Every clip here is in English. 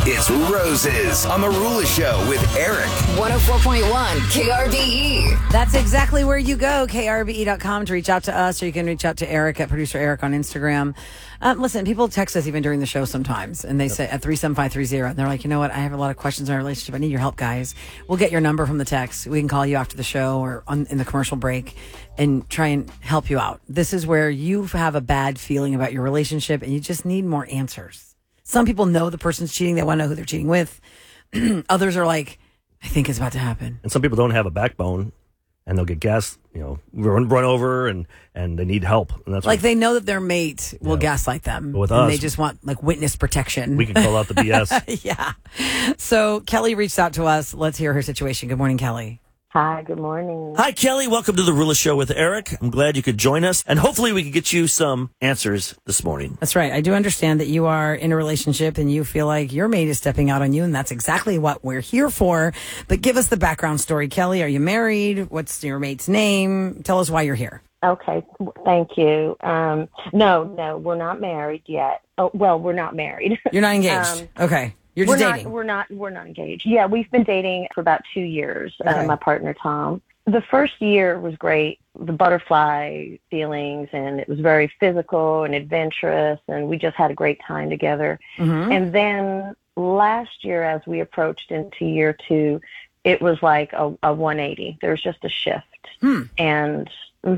It's Roses on The Rula Show with Eric. 104.1 KRBE. That's exactly where you go, krbe.com, to reach out to us, or you can reach out to Eric at Producer Eric on Instagram. Listen, people text us even during the show sometimes, and they say at 37530, and they're like, you know what, I have a lot of questions in our relationship. I need your help, guys. We'll get your number from the text. We can call you after the show or in the commercial break and try and help you out. This is where you have a bad feeling about your relationship, and you just need more answers. Some people know the person's cheating. They want to know who they're cheating with. Others are like, I think it's about to happen. And some people don't have a backbone, and they'll get gas, run over, and they need help. And that's like they know that their mate will gaslight them. But with and us, they just want like witness protection. we can call out the BS. Yeah. So Kelly reached out to us. Let's hear her situation. Good morning, Kelly. Hi, good morning. Hi, Kelly. Welcome to the Rula Show with Eric. I'm glad you could join us, and hopefully we can get you some answers this morning. That's right. I do understand that you are in a relationship and you feel like your mate is stepping out on you, and that's exactly what we're here for. But give us the background story, Kelly. Are you married? What's your mate's name? Tell us why you're here. Okay, thank you. No, we're not married yet. Oh, well, we're not married. You're not engaged. Okay. You're just dating. We're not engaged. Yeah, we've been dating for about 2 years. Okay. My partner, Tom. The first year was great. The butterfly feelings, and it was very physical and adventurous, and we just had a great time together. Mm-hmm. And then last year, as we approached into year 2, it was like a 180. There was just a shift. And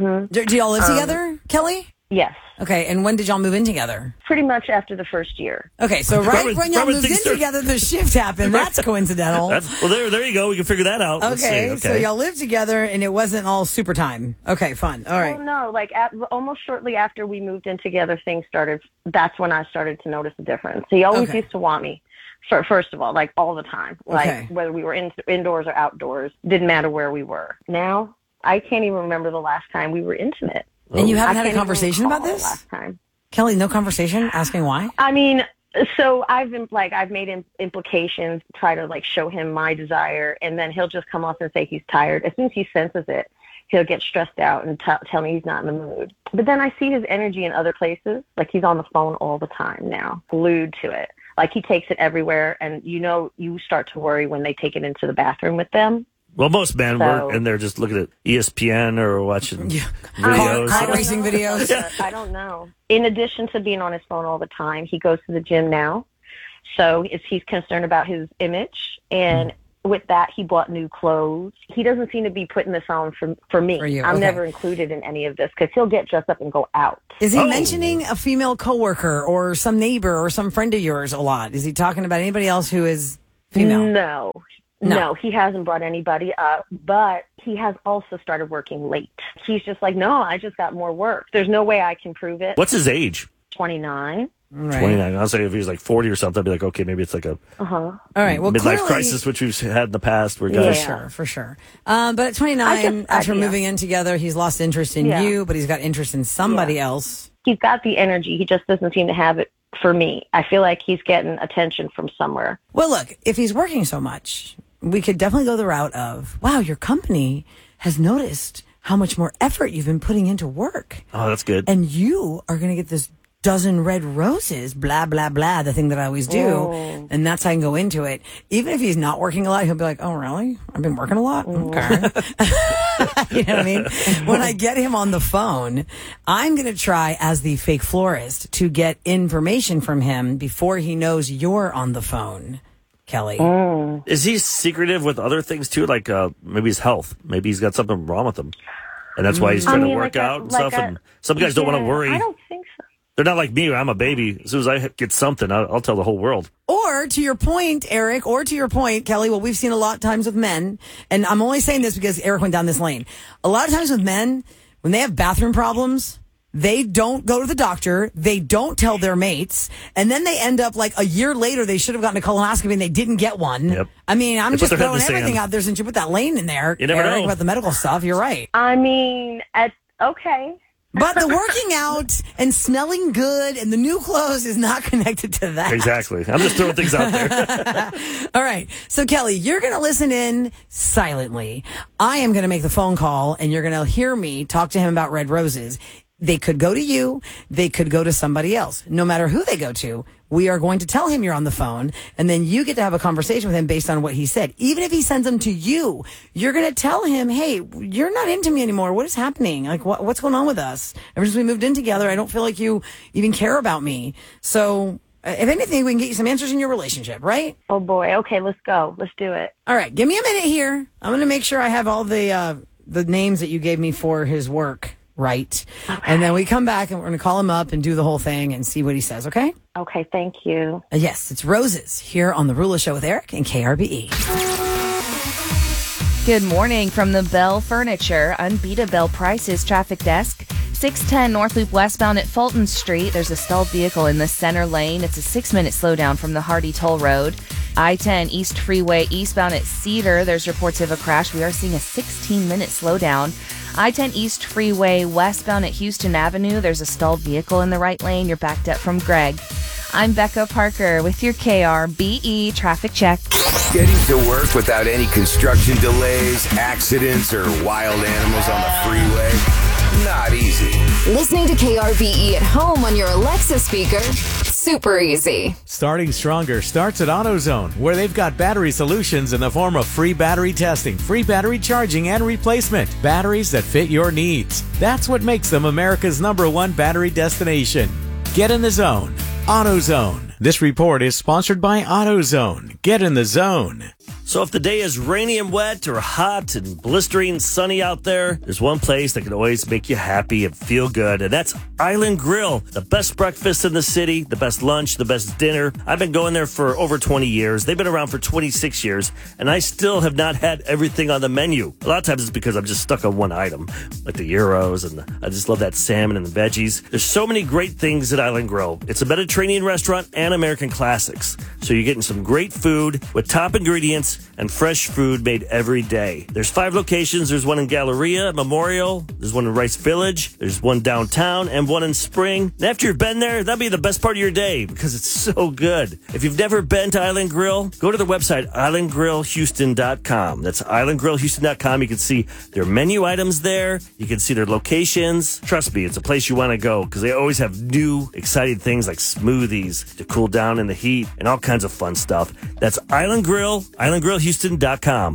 do y'all live together, Kelly? Yes. Okay, and when did y'all move in together? Pretty much after the first year. Okay, so right when y'all moved in together, the shift happened. That's coincidental. There you go. We can figure that out. Okay, so y'all lived together, and it wasn't all super time. Okay, fun. All right. Well, no, like almost shortly after we moved in together, things started. That's when I started to notice a difference. He always used to want me. First of all, like all the time. Like whether we were indoors or outdoors, didn't matter where we were. Now, I can't even remember the last time we were intimate. And you haven't had a conversation about this? Last time. Kelly, no conversation asking why? I mean, so I've made implications, try to like show him my desire, and then he'll just come off and say he's tired. As soon as he senses it, he'll get stressed out and tell me he's not in the mood. But then I see his energy in other places. Like he's on the phone all the time now, glued to it. Like he takes it everywhere, and you start to worry when they take it into the bathroom with them. Well, most men were in there just looking at ESPN or watching videos. Car racing videos. I don't know. In addition to being on his phone all the time, he goes to the gym now. So he's concerned about his image. And with that, he bought new clothes. He doesn't seem to be putting this on for me. For you, I'm never included in any of this because he'll get dressed up and go out. Is he mentioning a female coworker or some neighbor or some friend of yours a lot? Is he talking about anybody else who is female? No, he hasn't brought anybody up, but he has also started working late. He's just like, no, I just got more work. There's no way I can prove it. What's his age? 29. Right. 29. I'll say if he's like 40 or something, I'd be like, okay, maybe it's like a all right. Well, midlife crisis, which we've had in the past. Where guys, for sure. But at 29, after moving in together, he's lost interest in you, but he's got interest in somebody else. He's got the energy. He just doesn't seem to have it for me. I feel like he's getting attention from somewhere. Well, look, if he's working so much, we could definitely go the route of, wow, your company has noticed how much more effort you've been putting into work. Oh, that's good. And you are going to get this dozen red roses, blah, blah, blah, the thing that I always do. Oh. And that's how I can go into it. Even if he's not working a lot, he'll be like, oh, really? I've been working a lot? Okay. You know what I mean? When I get him on the phone, I'm going to try as the fake florist to get information from him before he knows you're on the phone. Kelly. Is he secretive with other things too? Like maybe his health. Maybe he's got something wrong with him. And that's why he's trying to work out and stuff. And some guys don't want to worry. I don't think so. They're not like me. I'm a baby. As soon as I get something, I'll tell the whole world. Or to your point, Eric, or to your point, Kelly, what we've seen a lot of times with men, and I'm only saying this because Eric went down this lane. A lot of times with men, when they have bathroom problems, they don't go to the doctor. They don't tell their mates. And then they end up like a year later, they should have gotten a colonoscopy and they didn't get one. Yep. I mean, I'm just throwing everything out there since you put that lane in there. You never know about the medical stuff. You're right. I mean, okay. But the working out and smelling good and the new clothes is not connected to that. Exactly. I'm just throwing things out there. All right. So, Kelly, you're going to listen in silently. I am going to make the phone call, and you're going to hear me talk to him about red roses. They could go to you. They could go to somebody else. No matter who they go to, we are going to tell him you're on the phone, and then you get to have a conversation with him based on what he said. Even if he sends them to you, you're going to tell him, hey, you're not into me anymore. What is happening? Like, what's going on with us? Ever since we moved in together, I don't feel like you even care about me. So if anything, we can get you some answers in your relationship, right? Oh, boy. Okay, let's go. Let's do it. All right. Give me a minute here. I'm going to make sure I have all the names that you gave me for his work right. Okay. And then we come back and we're going to call him up and do the whole thing and see what he says, okay? Okay, thank you. Yes, it's Roses here on The Rula Show with Eric and KRBE. Good morning from the Bell Furniture Unbeatable Prices Traffic Desk. 610 North Loop westbound at Fulton Street. There's a stalled vehicle in the center lane. It's a 6-minute slowdown from the Hardy Toll Road. I-10 East Freeway eastbound at Cedar. There's reports of a crash. We are seeing a 16-minute slowdown. I-10 East Freeway westbound at Houston Avenue. There's a stalled vehicle in the right lane. You're backed up from Greg. I'm Becca Parker with your KRBE traffic check. Getting to work without any construction delays, accidents, or wild animals on the freeway? Not easy. Listening to KRBE at home on your Alexa speaker? Super easy. Starting Stronger starts at AutoZone, where they've got battery solutions in the form of free battery testing, free battery charging, and replacement. Batteries that fit your needs. That's what makes them America's #1 battery destination. Get in the zone. AutoZone. This report is sponsored by AutoZone. Get in the zone. So if the day is rainy and wet or hot and blistering sunny out there, there's one place that can always make you happy and feel good, and that's Island Grill. The best breakfast in the city, the best lunch, the best dinner. I've been going there for over 20 years. They've been around for 26 years, and I still have not had everything on the menu. A lot of times it's because I'm just stuck on one item, like the gyros, and I just love that salmon and the veggies. There's so many great things at Island Grill. It's a Mediterranean restaurant and American classics. So you're getting some great food with top ingredients and fresh food made every day. There's 5 locations. There's one in Galleria, Memorial. There's one in Rice Village. There's one downtown and one in Spring. And after you've been there, that'll be the best part of your day because it's so good. If you've never been to Island Grill, go to their website, islandgrillhouston.com. That's islandgrillhouston.com. You can see their menu items there. You can see their locations. Trust me, it's a place you want to go because they always have new, exciting things like smoothies to cool down in the heat and all kinds of fun stuff. That's Island Grill, islandgrillhouston.com.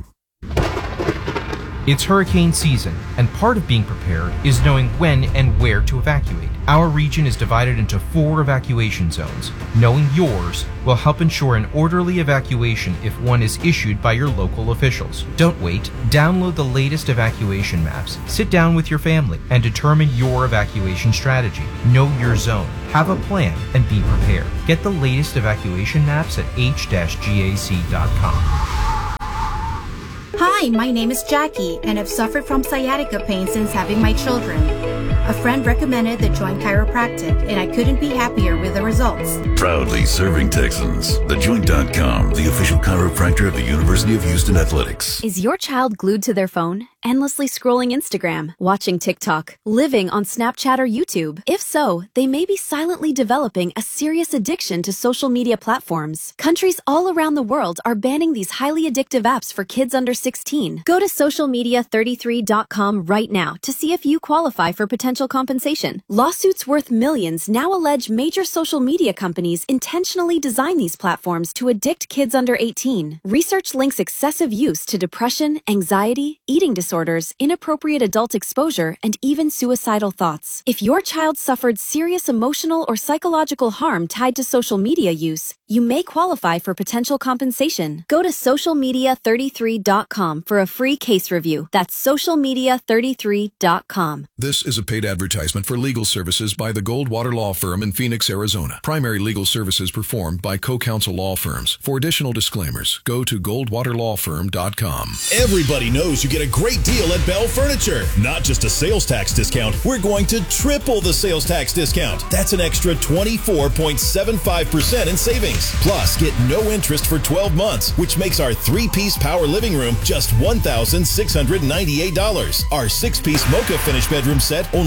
It's hurricane season, and part of being prepared is knowing when and where to evacuate. Our region is divided into 4 evacuation zones. Knowing yours will help ensure an orderly evacuation if one is issued by your local officials. Don't wait. Download the latest evacuation maps. Sit down with your family and determine your evacuation strategy. Know your zone. Have a plan and be prepared. Get the latest evacuation maps at h-gac.com. Hi, my name is Jackie, and I've suffered from sciatica pain since having my children. A friend recommended The Joint Chiropractic, and I couldn't be happier with the results. Proudly serving Texans. TheJoint.com, the official chiropractor of the University of Houston Athletics. Is your child glued to their phone, endlessly scrolling Instagram, watching TikTok, living on Snapchat or YouTube? If so, they may be silently developing a serious addiction to social media platforms. Countries all around the world are banning these highly addictive apps for kids under 16. Go to socialmedia33.com right now to see if you qualify for potential compensation. Lawsuits worth millions now allege major social media companies intentionally design these platforms to addict kids under 18. Research links excessive use to depression, anxiety, eating disorders, inappropriate adult exposure, and even suicidal thoughts. If your child suffered serious emotional or psychological harm tied to social media use, you may qualify for potential compensation. Go to socialmedia33.com for a free case review. That's socialmedia33.com. This is a paid advertisement for legal services by the Goldwater Law Firm in Phoenix, Arizona. Primary legal services performed by co-counsel law firms. For additional disclaimers, go to goldwaterlawfirm.com. Everybody knows you get a great deal at Bell Furniture. Not just a sales tax discount, we're going to triple the sales tax discount. That's an extra 24.75% in savings. Plus, get no interest for 12 months, which makes our 3-piece power living room just $1,698. Our 6-piece mocha finish bedroom set only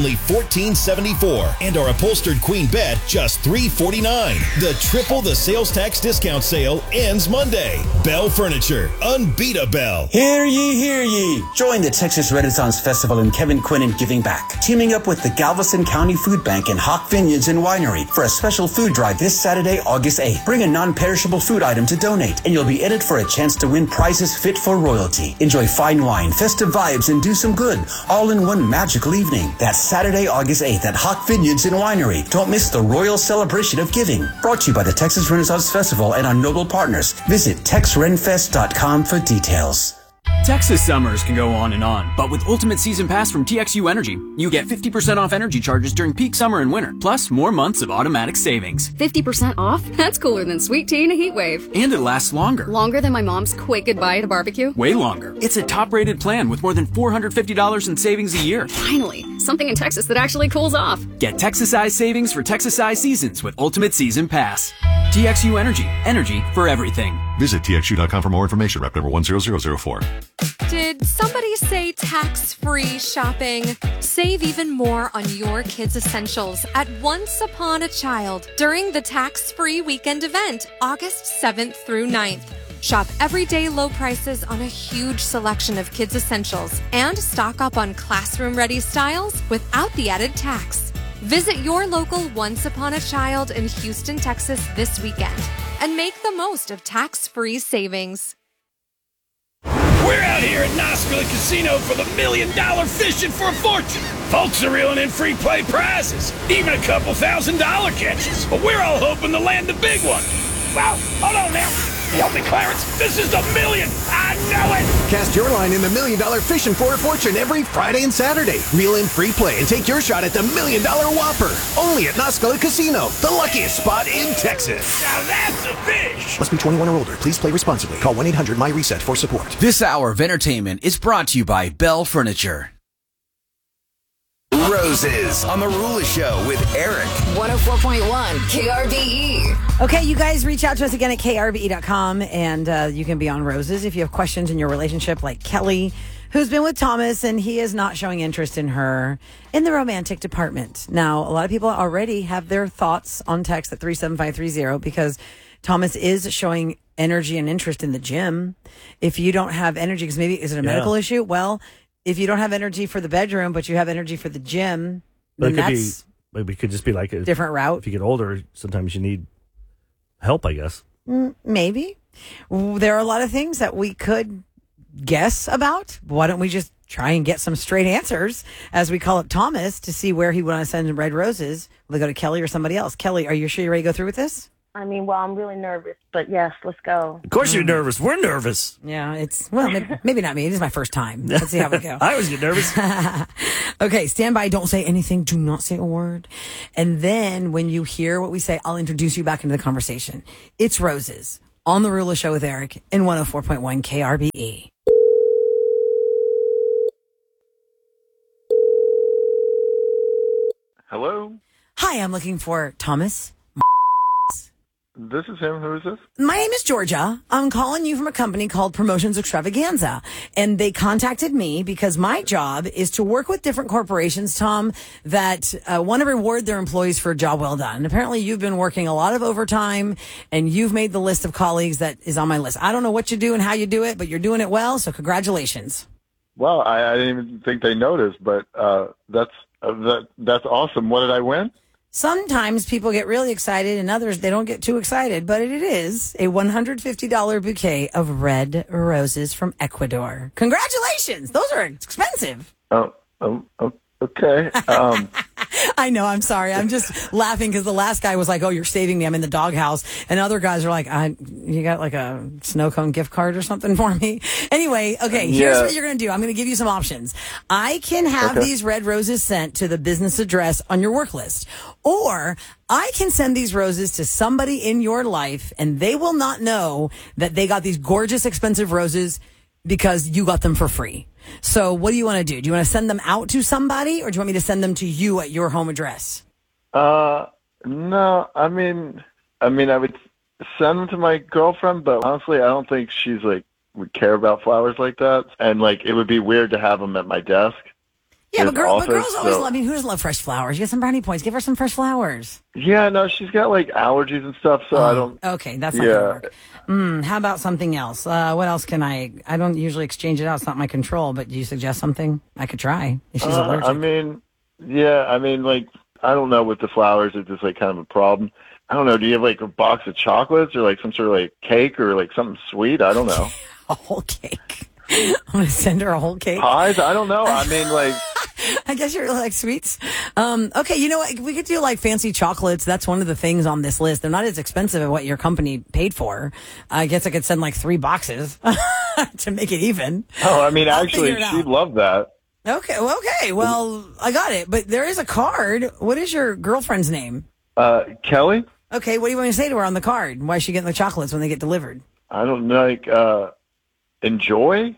only $14.74, and our upholstered queen bed just $349. The triple the sales tax discount sale ends Monday. Bell Furniture, unbeat a Bell. Hear ye, hear ye. Join the Texas Renaissance Festival and Kevin Quinnen Giving Back, teaming up with the Galveston County Food Bank and Hawk Vineyards and Winery for a special food drive this Saturday, August 8th. Bring a non-perishable food item to donate, and you'll be in it for a chance to win prizes fit for royalty. Enjoy fine wine, festive vibes, and do some good, all in one magical evening. That's Saturday, August 8th at Hawk Vineyards and Winery. Don't miss the royal celebration of giving. Brought to you by the Texas Renaissance Festival and our noble partners. Visit TexRenFest.com for details. Texas summers can go on, but with Ultimate Season Pass from TXU Energy, you get 50% off energy charges during peak summer and winter, plus more months of automatic savings. 50% off? That's cooler than sweet tea in a heat wave. And it lasts longer. Longer than my mom's quick goodbye at a barbecue? Way longer. It's a top-rated plan with more than $450 in savings a year. Finally, something in Texas that actually cools off. Get Texas-sized savings for Texas-sized seasons with Ultimate Season Pass. TXU Energy. Energy for everything. Visit TXU.com for more information. Rep number 10004. Did somebody say tax-free shopping? Save even more on your kids' essentials at Once Upon a Child during the tax-free weekend event, August 7th through 9th. Shop everyday low prices on a huge selection of kids' essentials and stock up on classroom-ready styles without the added tax. Visit your local Once Upon a Child in Houston, Texas this weekend and make the most of tax-free savings. We're out here at Noscala Casino for the $1 million fishing for a fortune. Folks are reeling in free play prizes, even a couple $1,000 catches. But we're all hoping to land the big one. Well, hold on now. Help me, Clarence. This is the $1 million. I know it. Cast your line in the $1 million fishing for a fortune every Friday and Saturday. Reel in free play and take your shot at the $1 million Whopper. Only at Noscala Casino, the luckiest spot in Texas. Now that's a fish. Must be 21 or older. Please play responsibly. Call 1-800-MY-RESET for support. This hour of entertainment is brought to you by Bell Furniture. Roses on the Rula Show with Eric. 104.1 KRBE. Okay, you guys reach out to us again at krbe.com, and you can be on Roses if you have questions in your relationship, like Kelly, who's been with Thomas, and he is not showing interest in her in the romantic department. Now, a lot of people already have their thoughts on text at 37530 because Thomas is showing energy and interest in the gym. If you don't have energy, because maybe is it a medical issue? Well, if you don't have energy for the bedroom, but you have energy for the gym, then Maybe it could just be like a different route. If you get older, sometimes you need help, I guess. Maybe. There are a lot of things that we could guess about. Why don't we just try and get some straight answers as we call up Thomas to see where he want to send red roses? Will they go to Kelly or somebody else? Kelly, are you sure you're ready to go through with this? I mean, well, I'm really nervous, but yes, let's go. Of course you're nervous. We're nervous. Yeah, maybe not me. This is my first time. Let's see how we go. I always get nervous. Okay, stand by. Don't say anything. Do not say a word. And then when you hear what we say, I'll introduce you back into the conversation. It's Roses on the Rula Show with Eric in 104.1 KRBE. Hello? Hi, I'm looking for Thomas. This is him. Who is this? My name is Georgia. I'm calling you from a company called Promotions Extravaganza. And they contacted me because my job is to work with different corporations, Tom, that want to reward their employees for a job well done. And apparently you've been working a lot of overtime and you've made the list of colleagues that is on my list. I don't know what you do and how you do it, but you're doing it well. So congratulations. Well, I didn't even think they noticed, but that's awesome. What did I win? Sometimes people get really excited and others, they don't get too excited, but it is a $150 bouquet of red roses from Ecuador. Congratulations. Those are expensive. Oh, okay. I know. I'm sorry. I'm just laughing because the last guy was like, "Oh, you're saving me. I'm in the doghouse." And other guys are like, "You got like a snow cone gift card or something for me?" Anyway, okay. Here's what you're going to do. I'm going to give you some options. I can have these red roses sent to the business address on your work list, or I can send these roses to somebody in your life, and they will not know that they got these gorgeous, expensive roses because you got them for free. So what do you want to do? Do you want to send them out to somebody, or do you want me to send them to you at your home address? No, I mean, I would send them to my girlfriend, but honestly, I don't think she's would care about flowers like that, and it would be weird to have them at my desk. Yeah, his but office. girls always so- love. I mean, who doesn't love fresh flowers? You get some brownie points. Give her some fresh flowers. Yeah, no, she's got like allergies and stuff, so I don't. Okay, that's not gonna work. How about something else? What else can I don't usually exchange it out. It's not my control, but do you suggest something I could try if she's allergic? I mean, like, I don't know with the flowers. It's just like kind of a problem. I don't know. Do you have like a box of chocolates or like some sort of like cake or like something sweet? I don't know. A whole cake. I'm going to send her a whole cake. Pies? I don't know. I mean, like. I guess you really like sweets. Okay, you know what? We could do like fancy chocolates. That's one of the things on this list. They're not as expensive as what your company paid for. I guess I could send like 3 boxes to make it even. Oh, I mean, actually, she'd love that. Okay. Well, I got it. But there is a card. What is your girlfriend's name? Kelly? Okay, what do you want me to say to her on the card? Why is she getting the chocolates when they get delivered? I don't know, like, enjoy?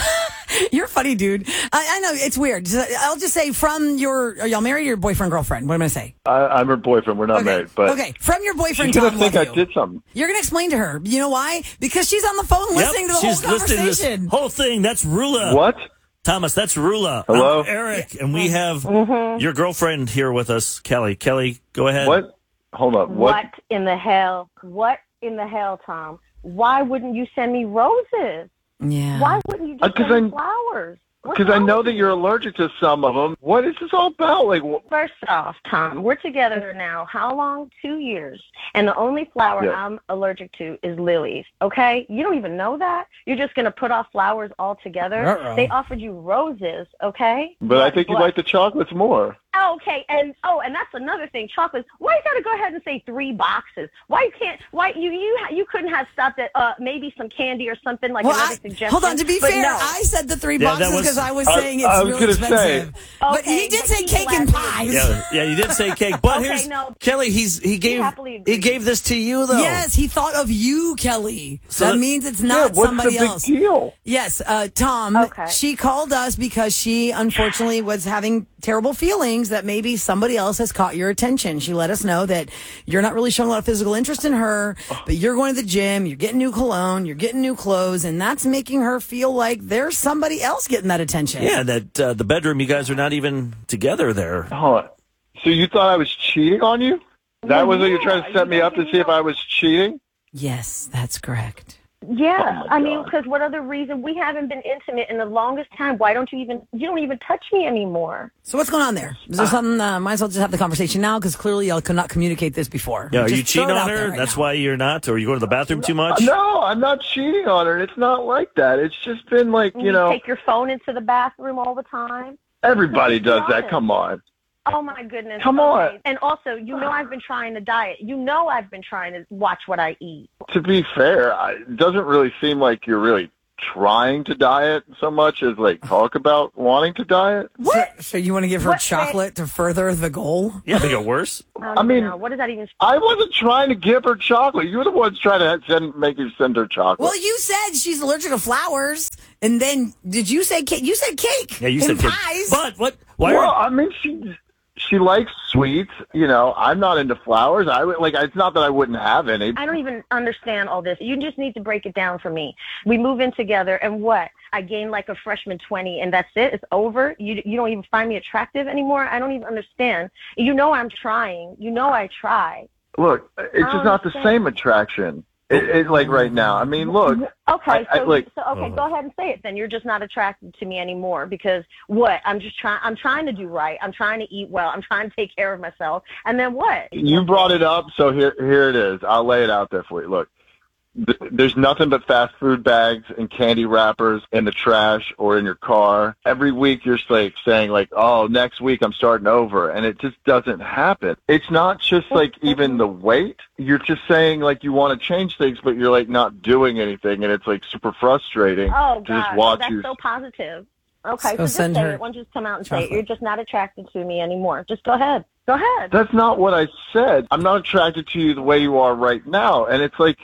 You're funny, dude. I know, it's weird. I'll just say are y'all married or your boyfriend, girlfriend? What am I going to say? I'm her boyfriend. We're not married. But okay, from your boyfriend, she's Tom, gonna think love I you. did something. You're going to explain to her. You know why? Because she's on the phone listening to the whole she's listening to conversation. this whole thing. That's Rula. What? Thomas, that's Rula. Hello? I'm Eric, and we have your girlfriend here with us, Kelly. Kelly, go ahead. What? Hold on. What in the hell? What in the hell, Tom? Why wouldn't you send me roses? Yeah. Why wouldn't you just send me flowers? Because I know that you're allergic to some of them. What is this all about? Like, First off, Tom, we're together now. How long? 2 years. And the only flower I'm allergic to is lilies. Okay? You don't even know that? You're just going to put off flowers altogether? Uh-oh. They offered you roses, okay? but I think you like the chocolates more. Oh, okay, and that's another thing. Chocolates. Why you gotta go ahead and say 3 boxes? Why you can't? Why you couldn't have stopped at maybe some candy or something like another suggestion? Hold on. To be but fair, no. I said the 3 Yeah, that boxes was- because I was I- saying it's I was real gonna expensive. But Okay, he did but say he's cake and glad pies. Yeah, you did say cake, but Okay, here's no. Kelly. He gave this to you though. Yes, he thought of you, Kelly. So that that- means it's not what's somebody the big else. deal? Yes, Tom. She called us because she unfortunately was having terrible feelings that maybe somebody else has caught your attention. She let us know that you're not really showing a lot of physical interest in her, but you're going to the gym, you're getting new cologne, you're getting new clothes, and that's making her feel like there's somebody else getting that attention. Yeah, that the bedroom. You guys are not even together there. Hold on. So you thought I was cheating on you? That was what you're trying to set me up to see if I was cheating? Yes, that's correct. Yeah, I mean, because what other reason? We haven't been intimate in the longest time. Why don't you don't even touch me anymore? So what's going on there? Is there something? Might as well just have the conversation now because clearly y'all could not communicate this before. Yeah, are Just you cheating throw it on out there her? right That's now. why you're not, or you go to the bathroom too much? No, I'm not cheating on her. It's not like that. It's just been like, You know, take your phone into the bathroom all the time. everybody does that. honest. Come on. Oh my goodness. Come Okay. on. And also, I've been trying to diet. I've been trying to watch what I eat. To be fair, it doesn't really seem like you're really trying to diet so much as like talk about wanting to diet. So you want to give her What? chocolate to further the goal? Yeah, make it worse. I mean, what does that even? I wasn't trying to give her chocolate. You're the ones trying to make her send her chocolate. Well, you said she's allergic to flowers, and then did you say cake? You said cake. Yeah, you said and cake. pies. But what? Why? Well, I mean, she likes sweets. I'm not into flowers. It's not that I wouldn't have any. I don't even understand all this. You just need to break it down for me. We move in together, and what? I gain like a freshman 20, and that's it? It's over? You don't even find me attractive anymore? I don't even understand. I'm trying. I try. Look, it's just not the same attraction. It's like right now. I mean, look. Okay, go ahead and say it then. You're just not attracted to me anymore because what? I'm trying to do right. I'm trying to eat well. I'm trying to take care of myself. And then what? You brought it up, so here it is. I'll lay it out there for you. Look, there's nothing but fast food bags and candy wrappers in the trash or in your car. Every week you're like saying like, oh, next week I'm starting over. And it just doesn't happen. It's not just like even the weight. You're just saying like you want to change things, but you're like not doing anything. And it's like super frustrating Oh, to just God. watch That's you. so positive. Okay, So so just send say her it. Why don't you just come out and say it? chocolate. You're just not attracted to me anymore. Just go ahead. Go ahead. That's not what I said. I'm not attracted to you the way you are right now. And it's like,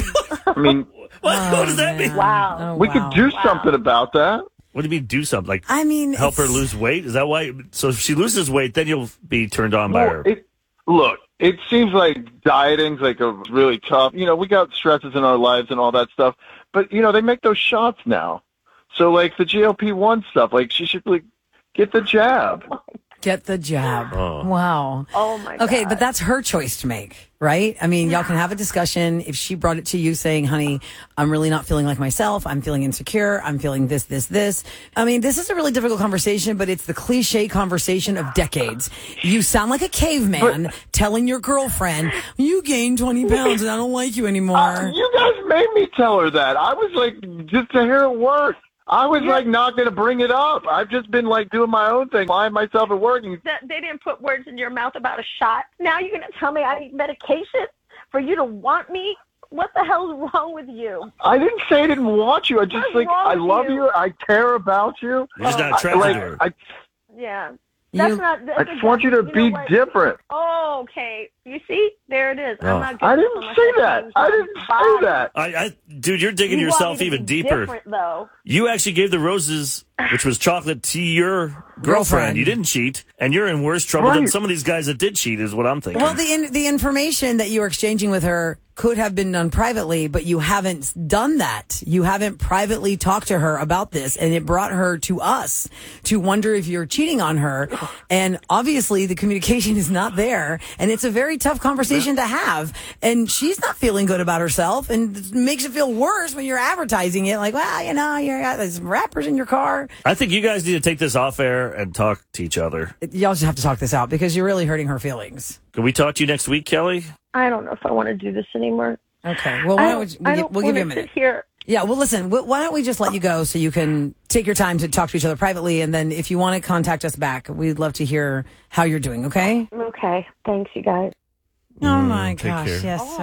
I mean, what does that mean? Wow. we could do something about that. What do you mean do something? Like, I mean, help her lose weight? Is that why? So if she loses weight, then you'll be turned on by her. Look, it seems like dieting's like a really tough. We got stresses in our lives and all that stuff. But, they make those shots now. So, like, the GLP-1 stuff, like, she should, like, Get the jab. Get the jab. Oh. Wow. Oh, my God. Okay, but that's her choice to make, right? I mean, y'all can have a discussion. If she brought it to you saying, honey, I'm really not feeling like myself. I'm feeling insecure. I'm feeling this. I mean, this is a really difficult conversation, but it's the cliche conversation of decades. You sound like a caveman telling your girlfriend, you gained 20 pounds and I don't like you anymore. You guys made me tell her that. I was like, just to hear it work. I was like not going to bring it up. I've just been like doing my own thing, lying myself at work. And They didn't put words in your mouth about a shot. Now you're going to tell me I need medication for you to want me? What the hell's wrong with you? I didn't say I didn't want you. I just What's like, wrong I with love you? you. I care about you. You're just not attracted to her. Yeah. That's not. I just want you to be different. Oh, okay. You see, there it is. Oh. I'm not good I at didn't so much say other that. things. I didn't say that. Dude, you're digging You want yourself me to even be deeper. different, though. You actually gave the roses, which was chocolate, to your girlfriend. You didn't cheat, and you're in worse trouble than some of these guys that did cheat, is what I'm thinking. Well, the information that you were exchanging with her could have been done privately, but you haven't done that. You haven't privately talked to her about this, and it brought her to us to wonder if you're cheating on her. And obviously, the communication is not there, and it's a very tough conversation to have. And she's not feeling good about herself, and it makes it feel worse when you're advertising it. Like, well, you know, you got these rappers in your car. I think you guys need to take this off air and talk to each other. Y'all just have to talk this out because you're really hurting her feelings. Can we talk to you next week, Kelly? I don't know if I want to do this anymore. Okay. Well, why don't we'll give you a minute. Sit here. Yeah, well, listen, why don't we just let you go so you can take your time to talk to each other privately, and then if you want to contact us back, we'd love to hear how you're doing, okay? Okay. Thanks, you guys. Oh, my take gosh, care. yes.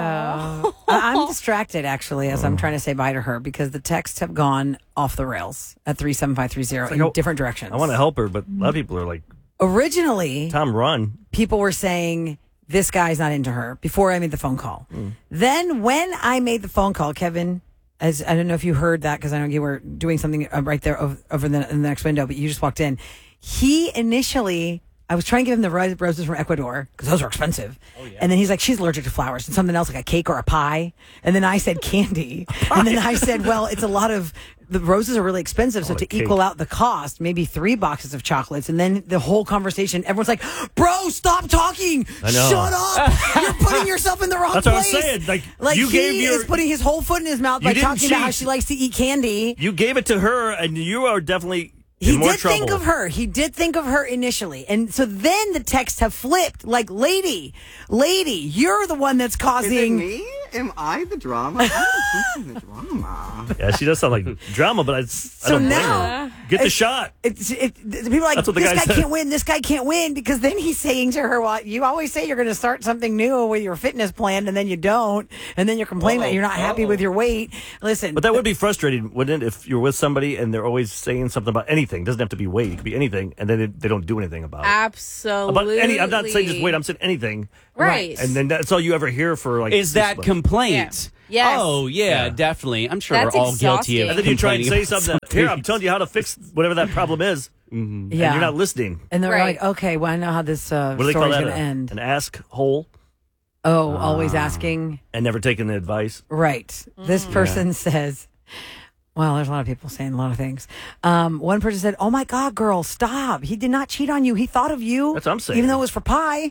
I'm distracted, actually, as I'm trying to say bye to her because the texts have gone off the rails at 37530 in different directions. I want to help her, but a lot of people are like, Originally, Tom, run. people were saying, this guy's not into her before I made the phone call. Then when I made the phone call, Kevin, as I don't know if you heard that because I know you were doing something right there over in the next window, but you just walked in. He initially, I was trying to give him the roses from Ecuador because those are expensive. And then he's like, she's allergic to flowers and something else like a cake or a pie. And then I said candy. And then I said, well, it's a lot of, the roses are really expensive. So to equal out the cost, maybe 3 boxes of chocolates. And then the whole conversation, everyone's like, bro, stop talking. I know. Shut up. You're putting yourself in the wrong That's place. what I'm saying. Like you he gave your, is putting his whole foot in his mouth You by didn't talking about how cheat. she likes to eat candy. you gave it to her, and you are definitely He in more did trouble. think of her. He did think of her initially. And so then the texts have flipped. Like, lady, you're the one that's causing. me? Am I the drama? I don't think I'm the drama. Yeah, she does sound like drama, but I don't blame her. Get the shot. People are like, That's what the this guy guy said. can't win. This guy can't win because then he's saying to her, well, you always say you're going to start something new with your fitness plan and then you don't. And then you're complaining that you're not happy with your weight. Listen. But that would be frustrating, wouldn't it, if you're with somebody and they're always saying something about anything. It doesn't have to be weight. It could be anything, and then they don't do anything about it. Absolutely. About I'm not saying just weight. I'm saying anything. Right. And then that's all you ever hear for like. Is 6 that months. complaint? Yes. Oh, yeah, definitely. I'm sure That's we're all guilty of And then you try and say complaining something. about Here, I'm telling you how to fix whatever that problem is. Yeah. And you're not listening. And they're like, okay, well, I know how this What do they story's call going that? to end. An ask hole. Oh, always asking. And never taking the advice. Right. This person says, well, there's a lot of people saying a lot of things. One person said, oh my God, girl, stop. He did not cheat on you. He thought of you. That's what I'm saying. Even though it was for pie.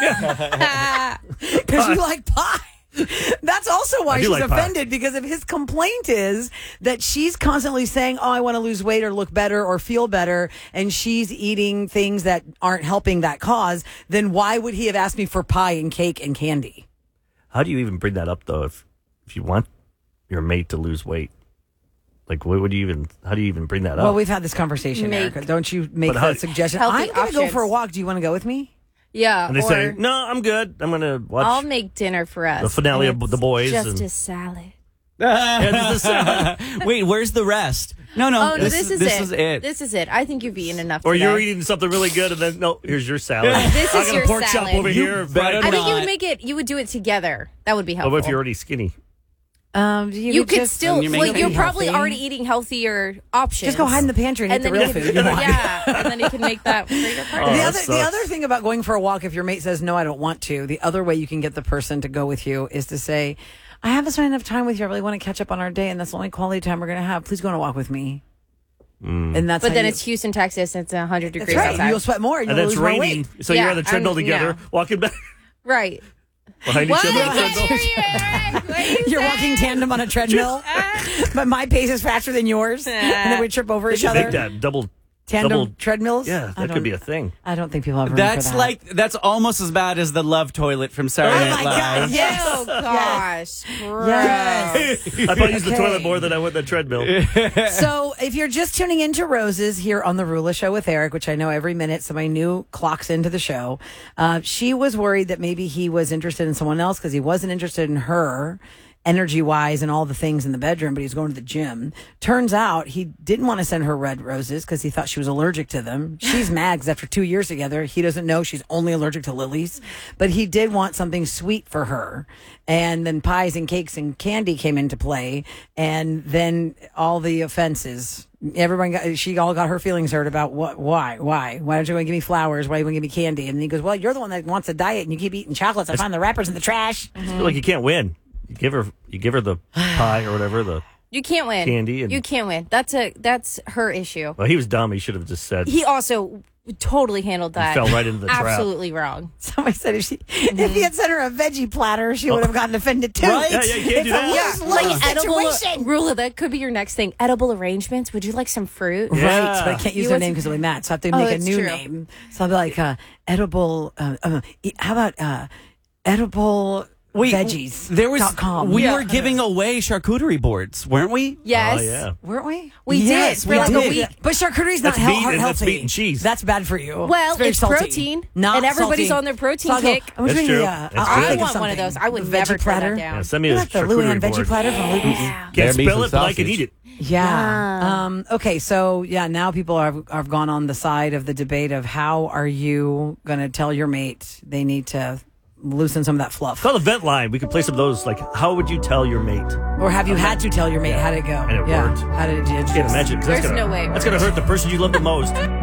Because you like pie. That's also why I do she's like pie. offended because if his complaint is that she's constantly saying, oh, I want to lose weight or look better or feel better, and she's eating things that aren't helping that cause, then why would he have asked me for pie and cake and candy? How do you even bring that up, though, if you want your mate to lose weight? Like, how do you even bring that up? Well, we've had this conversation, Erica. Don't you make But how- that suggestion? Healthy I'm going to go options. for a walk. Do you want to go with me? Yeah. And they or say, no, I'm good. I'm going to watch I'll make dinner for us. the finale of and The Boys. Just and- a salad. Wait, where's the rest? No. Oh, no, this is is it. This is it. I think you've eaten enough. Or today. you're eating something really good, and then, no, here's your salad. This I is got your a pork salad. chop over You here. better I think you not. would make it. You would do it together. That would be helpful. What if you're already skinny? You could just- still. you're Well, making you're it probably healthy. already eating healthier options. Just go hide in the pantry and eat the then real you food. can- You want. Yeah, and then you can make that for your partner. The that other sucks. thing about going for a walk, if your mate says, no, I don't want to, the other way you can get the person to go with you is to say, I haven't spent enough time with you. I really want to catch up on our day, and that's the only quality time we're going to have. Please go on a walk with me. And that's But how then you- it's Houston, Texas. And it's 100 degrees right. outside. You'll sweat more. You'll And it's lose more raining, weight. so you're on the treadmill together, walking back Right. behind each other. on the treadmill. You're walking tandem on a treadmill, but my pace is faster than yours, and then we trip over They each should other. make that double Tandem treadmills. Yeah, I that don't- could be a thing. I don't think people have room That's for that. like that's almost as bad as the love toilet from Saturday Night Live. Yes. Oh, gosh. Yes. I probably use the Okay. toilet more than I would the treadmill. So, if you're just tuning into Roses here on the Rula Show with Eric, which I know every minute somebody new clocks into the show, she was worried that maybe he was interested in someone else because he wasn't interested in her energy wise and all the things in the bedroom, but he's going to the gym. Turns out he didn't want to send her red roses because he thought she was allergic to them. She's mad because after 2 years together, he doesn't know she's only allergic to lilies, but he did want something sweet for her. And then pies and cakes and candy came into play. And then all the offenses, she all got her feelings hurt about why don't you want to give me flowers? Why do you want to give me candy? And he goes, well, you're the one that wants a diet and you keep eating chocolates. I find the wrappers in the trash. I feel like you can't win. You give her the pie or whatever, the You can't win. candy. And, You can't win. That's her issue. well, he was dumb. He should have just said. He also totally handled that. fell right into the trap. Absolutely wrong. Somebody said if he had sent her a veggie platter, she would have gotten offended too. Right? Yeah, you can't do that. It's a Like lose-lose edible situation. Rula, that could be your next thing. Edible arrangements. Would you like some fruit? Right, but I can't use You their want name some- because it'll be Matt, so I have to Oh, make a it's new true. name. So I'll be like edible. How about edible veggies? There was .com. we were giving away charcuterie boards, weren't we? Yes. Oh, yeah. Weren't we? We Yes, did for like a did. week. But charcuterie's not That's meat heart and- healthy. that's meat and cheese. That's bad for you. Well, very it's salty. protein, Not and everybody's salty. on their protein So I'll go, kick. I'm That's doing true. the, That's I'll good. I think of want one of something. those. I would The never veggie turn platter. that down. Yeah, send me You a like the Luann charcuterie veggie board. platter from Luby's? Can't Bear meat spell and it, but I can sausage. eat it. Yeah. Okay. So now people have gone on the side of the debate of how are you going to tell your mate they need to loosen some of that fluff, Call the vent line. We can play some of those. Like, how would you tell your mate? or have you had to tell your mate? How did it go? And it yeah. worked. How did it? Can't imagine. 'cause There's that's gonna, no way it That's going to hurt the person you love the most.